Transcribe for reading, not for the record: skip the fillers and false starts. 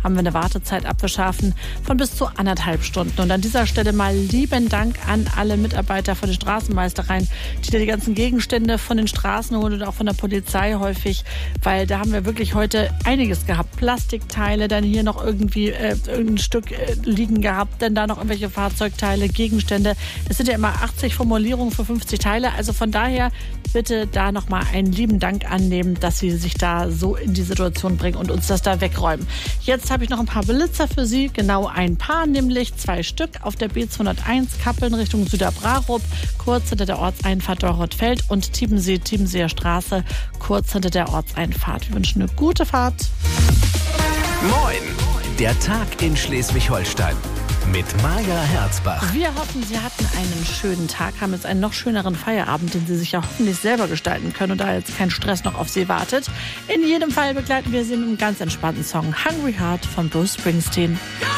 haben wir eine Wartezeit abgeschaffen von bis zu 1,5 Stunden. Und an dieser Stelle mal lieben Dank an alle Mitarbeiter von den Straßenmeistereien, die da die ganzen Gegenstände von den Straßen holen und auch von der Polizei häufig, weil da haben wir wirklich heute einiges gehabt. Plastikteile, dann hier noch irgendwie irgendein Stück liegen gehabt, dann da noch irgendwelche Fahrzeugteile, Gegenstände. Es sind ja immer 80 Formulierungen für 50 Teile, also von daher bitte da nochmal einen lieben Dank annehmen, dass Sie sich da so in die Situation bringen und uns das da wegräumen. Jetzt habe ich noch ein paar Blitzer für Sie, genau ein paar, nämlich 2 Stück auf der B201 Kappeln Richtung Süderbrarup, kurz hinter der Ortseinfahrt Dorothfeld und Tiebenseer Straße, kurz hinter der Ortseinfahrt. Wir wünschen eine gute Fahrt. Moin, der Tag in Schleswig-Holstein mit Maja Herzbach. Wir hoffen, Sie hatten einen schönen Tag, haben jetzt einen noch schöneren Feierabend, den Sie sich ja hoffentlich selber gestalten können und da jetzt kein Stress noch auf Sie wartet. In jedem Fall begleiten wir Sie mit einem ganz entspannten Song Hungry Heart von Bruce Springsteen.